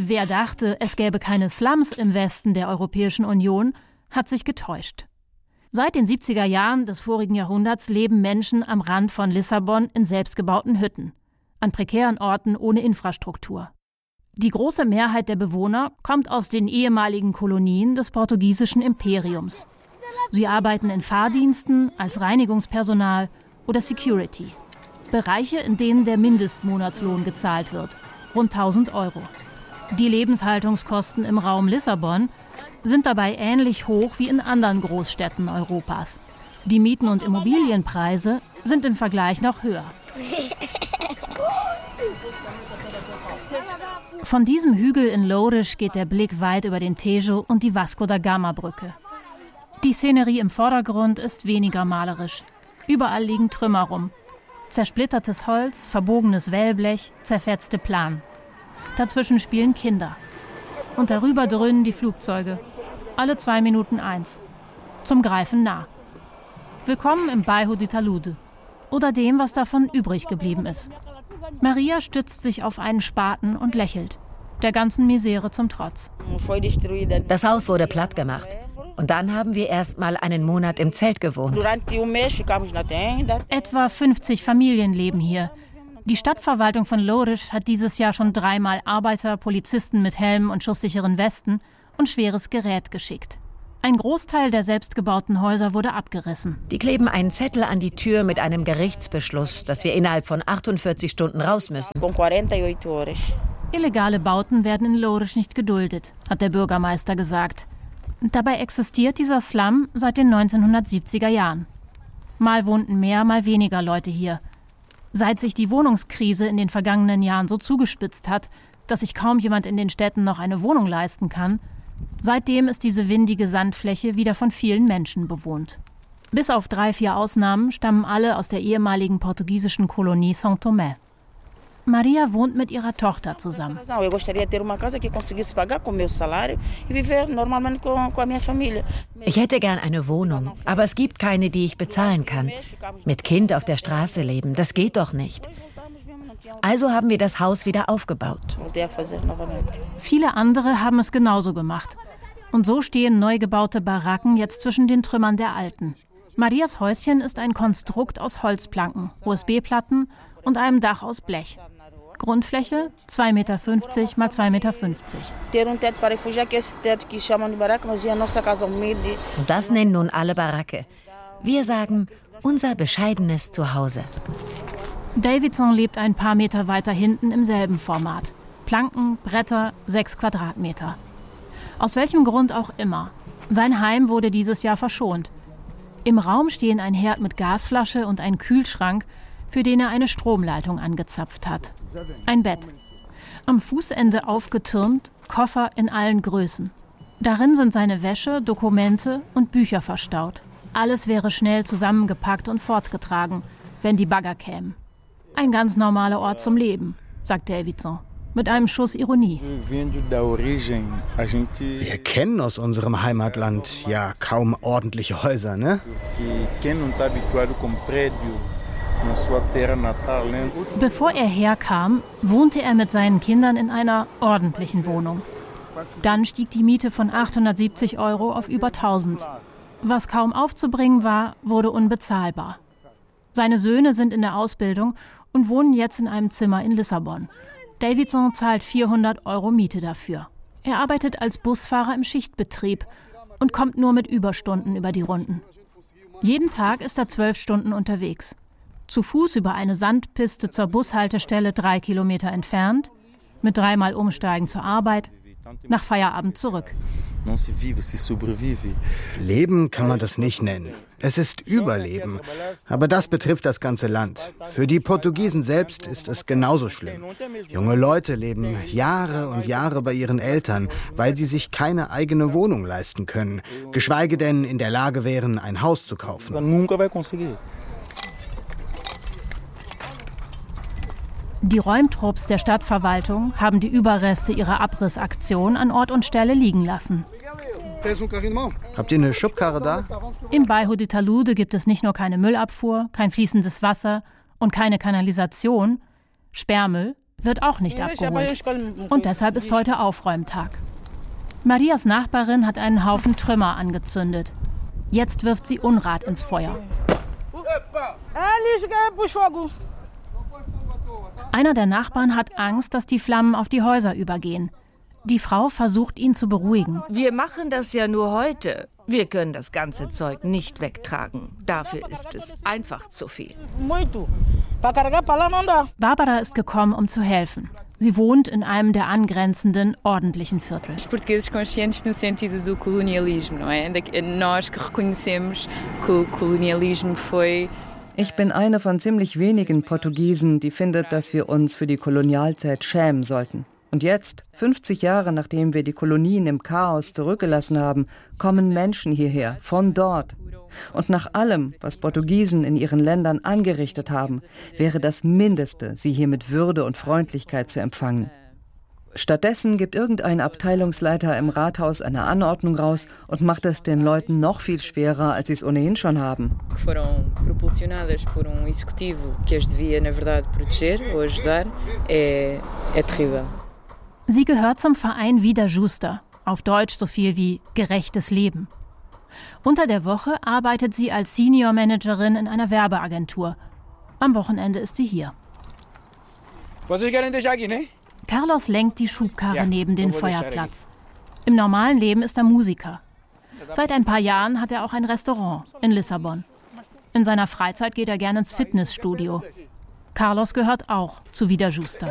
Wer dachte, es gäbe keine Slums im Westen der Europäischen Union, hat sich getäuscht. Seit den 70er Jahren des vorigen Jahrhunderts leben Menschen am Rand von Lissabon in selbstgebauten Hütten, an prekären Orten ohne Infrastruktur. Die große Mehrheit der Bewohner kommt aus den ehemaligen Kolonien des portugiesischen Imperiums. Sie arbeiten in Fahrdiensten, als Reinigungspersonal oder Security. Bereiche, in denen der Mindestmonatslohn gezahlt wird, rund 1.000 €. Die Lebenshaltungskosten im Raum Lissabon sind dabei ähnlich hoch wie in anderen Großstädten Europas. Die Mieten und Immobilienpreise sind im Vergleich noch höher. Von diesem Hügel in Loures geht der Blick weit über den Tejo und die Vasco da Gama-Brücke. Die Szenerie im Vordergrund ist weniger malerisch. Überall liegen Trümmer rum. Zersplittertes Holz, verbogenes Wellblech, zerfetzte Planen. Dazwischen spielen Kinder. Und darüber dröhnen die Flugzeuge. Alle 2 Minuten eins. Zum Greifen nah. Willkommen im Bairro de Talude. Oder dem, was davon übrig geblieben ist. Maria stützt sich auf einen Spaten und lächelt. Der ganzen Misere zum Trotz. Das Haus wurde platt gemacht. Und dann haben wir erst mal einen Monat im Zelt gewohnt. Etwa 50 Familien leben hier. Die Stadtverwaltung von Loures hat dieses Jahr schon 3-mal Arbeiter, Polizisten mit Helmen und schusssicheren Westen und schweres Gerät geschickt. Ein Großteil der selbstgebauten Häuser wurde abgerissen. Die kleben einen Zettel an die Tür mit einem Gerichtsbeschluss, dass wir innerhalb von 48 Stunden raus müssen. Illegale Bauten werden in Loures nicht geduldet, hat der Bürgermeister gesagt. Dabei existiert dieser Slum seit den 1970er Jahren. Mal wohnten mehr, mal weniger Leute hier. Seit sich die Wohnungskrise in den vergangenen Jahren so zugespitzt hat, dass sich kaum jemand in den Städten noch eine Wohnung leisten kann, seitdem ist diese windige Sandfläche wieder von vielen Menschen bewohnt. Bis auf 3-4 Ausnahmen stammen alle aus der ehemaligen portugiesischen Kolonie São Tomé. Maria wohnt mit ihrer Tochter zusammen. Ich hätte gern eine Wohnung, aber es gibt keine, die ich bezahlen kann. Mit Kind auf der Straße leben, das geht doch nicht. Also haben wir das Haus wieder aufgebaut. Viele andere haben es genauso gemacht. Und so stehen neu gebaute Baracken jetzt zwischen den Trümmern der alten. Marias Häuschen ist ein Konstrukt aus Holzplanken, USB-Platten und einem Dach aus Blech. Grundfläche 2,50 Meter mal 2,50 Meter. Und das nennen nun alle Baracke. Wir sagen, unser bescheidenes Zuhause. Davidson lebt ein paar Meter weiter hinten im selben Format. Planken, Bretter, 6 Quadratmeter. Aus welchem Grund auch immer. Sein Heim wurde dieses Jahr verschont. Im Raum stehen ein Herd mit Gasflasche und ein Kühlschrank, für den er eine Stromleitung angezapft hat. Ein Bett. Am Fußende aufgetürmt, Koffer in allen Größen. Darin sind seine Wäsche, Dokumente und Bücher verstaut. Alles wäre schnell zusammengepackt und fortgetragen, wenn die Bagger kämen. Ein ganz normaler Ort zum Leben, sagt Davidson, mit einem Schuss Ironie. Wir kennen aus unserem Heimatland ja kaum ordentliche Häuser, ne? Bevor er herkam, wohnte er mit seinen Kindern in einer ordentlichen Wohnung. Dann stieg die Miete von 870 € auf über 1.000. Was kaum aufzubringen war, wurde unbezahlbar. Seine Söhne sind in der Ausbildung und wohnen jetzt in einem Zimmer in Lissabon. Davidson zahlt 400 € Miete dafür. Er arbeitet als Busfahrer im Schichtbetrieb und kommt nur mit Überstunden über die Runden. Jeden Tag ist er 12 Stunden unterwegs. Zu Fuß über eine Sandpiste zur Bushaltestelle 3 Kilometer entfernt, mit 3-mal Umsteigen zur Arbeit, nach Feierabend zurück. Leben kann man das nicht nennen. Es ist Überleben. Aber das betrifft das ganze Land. Für die Portugiesen selbst ist es genauso schlimm. Junge Leute leben Jahre und Jahre bei ihren Eltern, weil sie sich keine eigene Wohnung leisten können, geschweige denn in der Lage wären, ein Haus zu kaufen. Die Räumtrupps der Stadtverwaltung haben die Überreste ihrer Abrissaktion an Ort und Stelle liegen lassen. Habt ihr eine Schubkarre da? Im Bairro de Talude gibt es nicht nur keine Müllabfuhr, kein fließendes Wasser und keine Kanalisation. Sperrmüll wird auch nicht abgeholt. Und deshalb ist heute Aufräumtag. Marias Nachbarin hat einen Haufen Trümmer angezündet. Jetzt wirft sie Unrat ins Feuer. Einer der Nachbarn hat Angst, dass die Flammen auf die Häuser übergehen. Die Frau versucht, ihn zu beruhigen. Wir machen das ja nur heute. Wir können das ganze Zeug nicht wegtragen. Dafür ist es einfach zu viel. Barbara ist gekommen, um zu helfen. Sie wohnt in einem der angrenzenden ordentlichen Viertel. Os portugueses conscientes no sentido do colonialismo, não é? Nós que reconhecemos que o colonialismo foi. Ich bin eine von ziemlich wenigen Portugiesen, die findet, dass wir uns für die Kolonialzeit schämen sollten. Und jetzt, 50 Jahre nachdem wir die Kolonien im Chaos zurückgelassen haben, kommen Menschen hierher, von dort. Und nach allem, was Portugiesen in ihren Ländern angerichtet haben, wäre das Mindeste, sie hier mit Würde und Freundlichkeit zu empfangen. Stattdessen gibt irgendein Abteilungsleiter im Rathaus eine Anordnung raus und macht es den Leuten noch viel schwerer, als sie es ohnehin schon haben. Foram propulsionadas por executivo que as devia na verdade proteger ou ajudar é terrível. Sie gehört zum Verein Vida Justa, auf Deutsch so viel wie gerechtes Leben. Unter der Woche arbeitet sie als Senior Managerin in einer Werbeagentur. Am Wochenende ist sie hier. Carlos lenkt die Schubkarre neben den Feuerplatz. Im normalen Leben ist er Musiker. Seit ein paar Jahren hat er auch ein Restaurant in Lissabon. In seiner Freizeit geht er gerne ins Fitnessstudio. Carlos gehört auch zu Vida Justa.